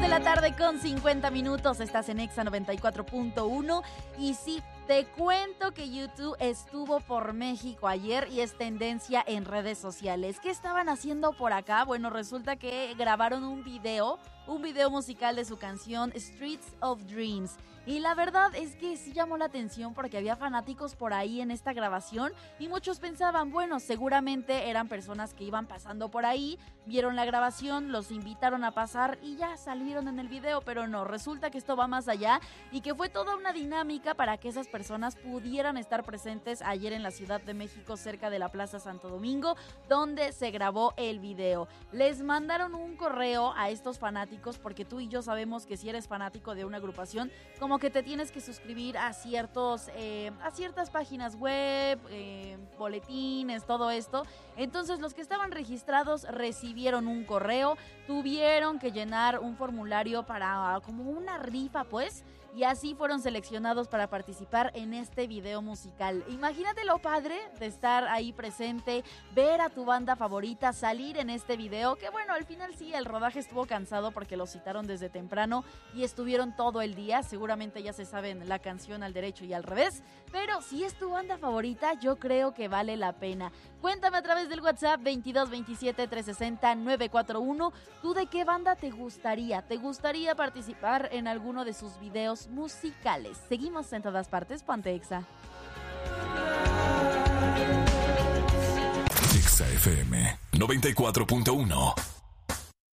de la tarde con 50 minutos, estás en Exa 94.1 y sí, te cuento que YouTube estuvo por México ayer y es tendencia en redes sociales. ¿Qué estaban haciendo por acá? Bueno, resulta que grabaron un video musical de su canción Streets of Dreams. Y la verdad es que sí llamó la atención porque había fanáticos por ahí en esta grabación y muchos pensaban, bueno, seguramente eran personas que iban pasando por ahí, vieron la grabación, los invitaron a pasar y ya salieron en el video, pero no, resulta que esto va más allá y que fue toda una dinámica para que esas personas pudieran estar presentes ayer en la Ciudad de México cerca de la Plaza Santo Domingo, donde se grabó el video. Les mandaron un correo a estos fanáticos porque tú y yo sabemos que si eres fanático de una agrupación, como que te tienes que suscribir a ciertas páginas web, boletines, todo esto. Entonces los que estaban registrados recibieron un correo, tuvieron que llenar un formulario para como una rifa, pues, y así fueron seleccionados para participar en este video musical. Imagínate lo padre de estar ahí presente, ver a tu banda favorita salir en este video, que bueno, al final sí, el rodaje estuvo cansado porque lo citaron desde temprano y estuvieron todo el día, seguramente ya se saben la canción al derecho y al revés, pero si es tu banda favorita, yo creo que vale la pena. Cuéntame a través del WhatsApp 22 27 360 941, ¿tú de qué banda te gustaría? ¿Te gustaría participar en alguno de sus videos musicales? Seguimos en todas partes, ponte Exa. Exa FM 94.1.